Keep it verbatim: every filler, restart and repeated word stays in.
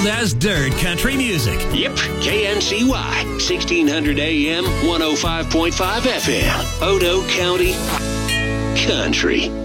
cold as dirt country music. Yep, K N C Y, sixteen hundred A M, one oh five point five F M, Odo County Country.